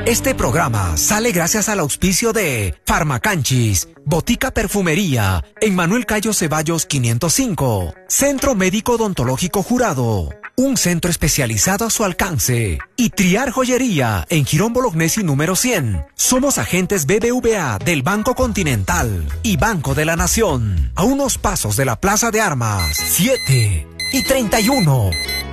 Este programa sale gracias al auspicio de Farmacanchis, Botica Perfumería, en Manuel Cayo Ceballos 505, Centro Médico Odontológico Jurado, un centro especializado a su alcance, y Triar Joyería, en Girón Bolognesi número 100. Somos agentes BBVA del Banco Continental y Banco de la Nación, a unos pasos de la Plaza de Armas, 7:31.